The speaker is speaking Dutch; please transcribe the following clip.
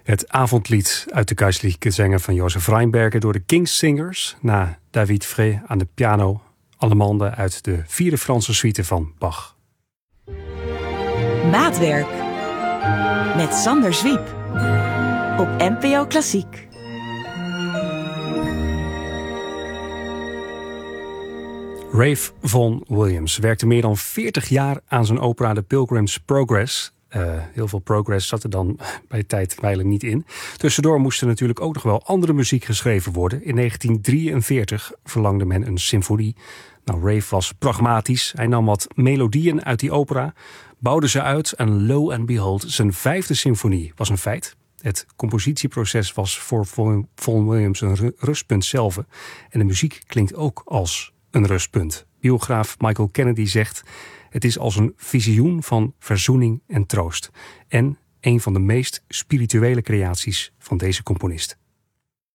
Het avondlied uit de Geistliche Sänger van Jozef Reinberger door de King's Singers. Na David Frey aan de piano. Allemande uit de 4e Franse suite van Bach. Maatwerk met Sander Zwiep op NPO Klassiek. Ralph Vaughan Williams werkte meer dan 40 jaar aan zijn opera The Pilgrim's Progress. Heel veel progress zat er dan bij tijdwijlen niet in. Tussendoor moest er natuurlijk ook nog wel andere muziek geschreven worden. In 1943 verlangde men een symfonie. Nou, Ralph was pragmatisch. Hij nam wat melodieën uit die opera, bouwde ze uit en lo and behold, zijn 5e symfonie was een feit. Het compositieproces was voor Vaughan Williams een rustpunt zelf. En de muziek klinkt ook als een rustpunt. Biograaf Michael Kennedy zegt: het is als een visioen van verzoening en troost. En een van de meest spirituele creaties van deze componist.